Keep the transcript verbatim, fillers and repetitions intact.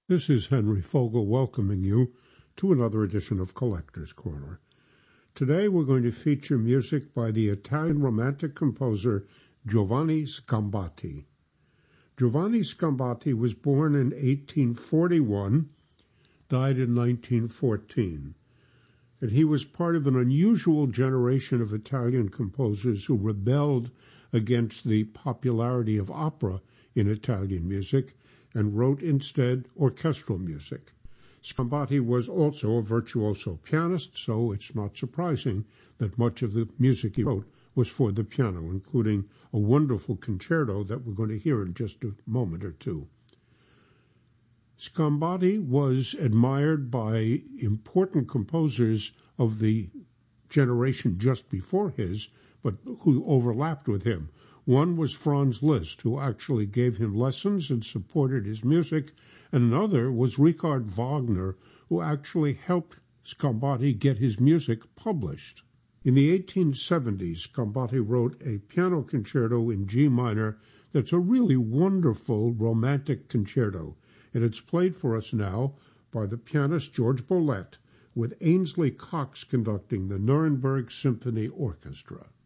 This is Henry Fogel welcoming you to another edition of Collector's Corner. Today we're going to feature music by the Italian Romantic composer Giovanni Sgambati. Giovanni Sgambati was born in eighteen forty-one, died in nineteen fourteen, and he was part of an unusual generation of Italian composers who rebelled against the popularity of opera in Italian music and wrote instead orchestral music. Sgambati was also a virtuoso pianist, so it's not surprising that much of the music he wrote was for the piano, including a wonderful concerto that we're going to hear in just a moment or two. Sgambati was admired by important composers of the generation just before his, but who overlapped with him. One was Franz Liszt, who actually gave him lessons and supported his music, and another was Richard Wagner, who actually helped Sgambati get his music published. In the eighteen seventies, Sgambati wrote a piano concerto in G minor that's a really wonderful romantic concerto, and it's played for us now by the pianist George Bollette, with Ainsley Cox conducting the Nuremberg Symphony Orchestra.